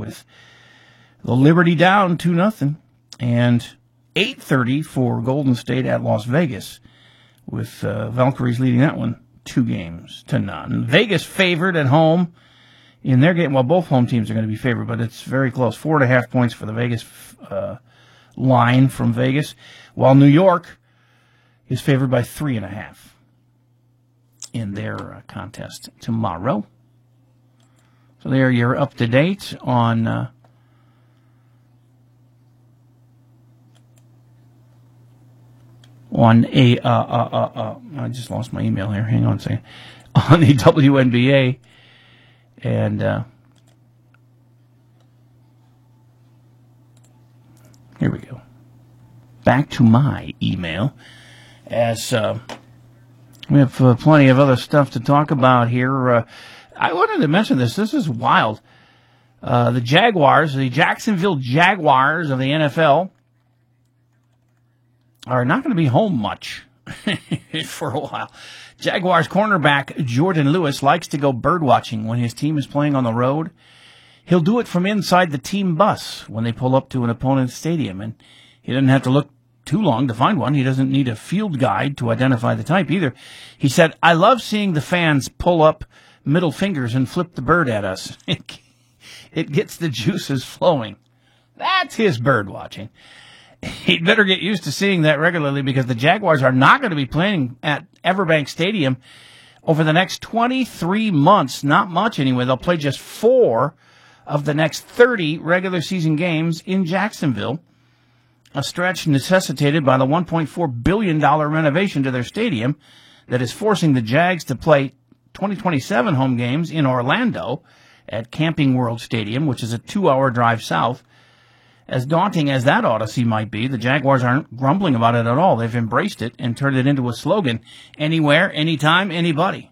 with the Liberty down 2-0, and 8:30 for Golden State at Las Vegas, with Valkyries leading that one 2-0. Vegas favored at home in their game. Well, both home teams are going to be favored, but it's very close. 4.5 points for the Vegas line from Vegas, while New York is favored by 3.5 in their contest tomorrow. So there, you're up to date on I just lost my email here. Hang on a second. On the WNBA, and here we go. Back to my email, as we have plenty of other stuff to talk about here. I wanted to mention this. This is wild. The Jaguars, the Jacksonville Jaguars of the NFL, are not going to be home much for a while. Jaguars cornerback Jordan Lewis likes to go birdwatching when his team is playing on the road. He'll do it from inside the team bus when they pull up to an opponent's stadium, and he doesn't have to look too long to find one. He doesn't need a field guide to identify the type either. He said, "I love seeing the fans pull up middle fingers and flip the bird at us. It gets the juices flowing." That's his bird watching. He'd better get used to seeing that regularly, because the Jaguars are not going to be playing at Everbank Stadium over the next 23 months. Not much anyway. They'll play just 4 of the next 30 regular season games in Jacksonville, a stretch necessitated by the $1.4 billion renovation to their stadium that is forcing the Jags to play 2027 home games in Orlando at Camping World Stadium, which is a 2-hour drive south. As daunting as that odyssey might be, the Jaguars aren't grumbling about it at all. They've embraced it and turned it into a slogan: anywhere, anytime, anybody.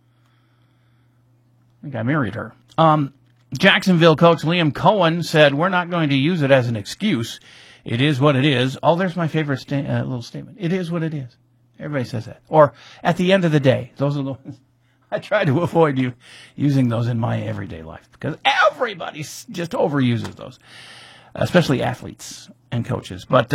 I think I married her. Jacksonville coach Liam Cohen said, "We're not going to use it as an excuse. It is what it is." Oh, there's my favorite little statement. It is what it is. Everybody says that. Or, at the end of the day. Those are the ones. I try to avoid using those in my everyday life, because everybody just overuses those, especially athletes and coaches. But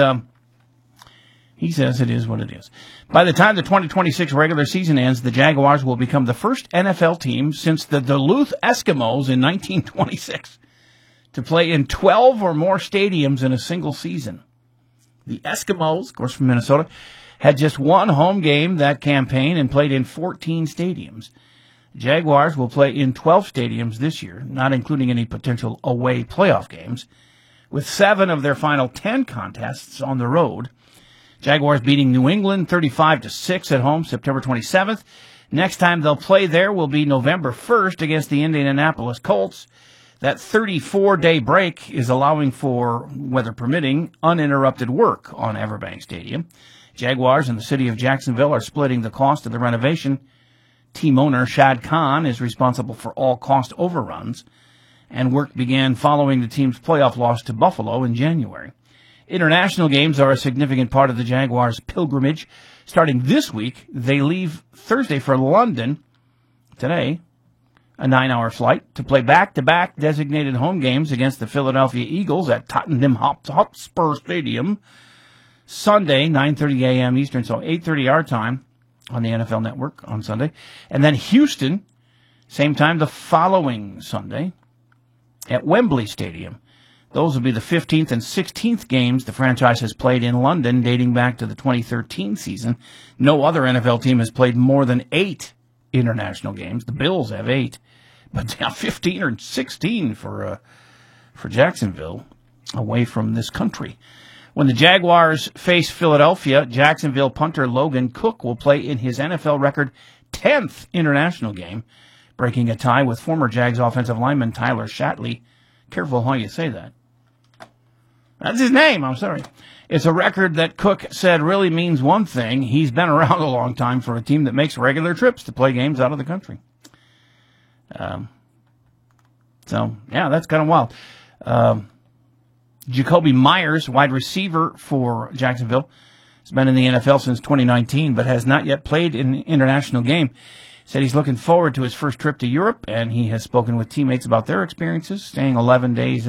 he says it is what it is. By the time the 2026 regular season ends, the Jaguars will become the first NFL team since the Duluth Eskimos in 1926 to play in 12 or more stadiums in a single season. The Eskimos, of course from Minnesota, had just one home game that campaign and played in 14 stadiums. Jaguars will play in 12 stadiums this year, not including any potential away playoff games, with 7 of their final 10 contests on the road. Jaguars beating New England 35-6 at home September 27th. Next time they'll play there will be November 1st against the Indianapolis Colts. That 34-day break is allowing for, weather permitting, uninterrupted work on Everbank Stadium. Jaguars and the city of Jacksonville are splitting the cost of the renovation. Team owner Shad Khan is responsible for all cost overruns, and work began following the team's playoff loss to Buffalo in January. International games are a significant part of the Jaguars' pilgrimage. Starting this week, they leave Thursday for London today, a 9-hour flight, to play back-to-back designated home games against the Philadelphia Eagles at Tottenham Hotspur Stadium. Sunday, 9:30 a.m. Eastern, so 8:30 our time on the NFL Network on Sunday. And then Houston, same time the following Sunday at Wembley Stadium. Those will be the 15th and 16th games the franchise has played in London dating back to the 2013 season. No other NFL team has played more than 8 international games. The Bills have 8, but 15 or 16 for Jacksonville away from this country. When the Jaguars face Philadelphia, Jacksonville punter Logan Cook will play in his NFL record 10th international game, breaking a tie with former Jags offensive lineman Tyler Shatley. Careful how you say that. That's his name, I'm sorry. It's a record that Cook said really means one thing. He's been around a long time for a team that makes regular trips to play games out of the country. So, yeah, that's kind of wild. Jacoby Myers, wide receiver for Jacksonville, has been in the NFL since 2019, but has not yet played in an international game. Said he's looking forward to his first trip to Europe, and he has spoken with teammates about their experiences, staying 11 days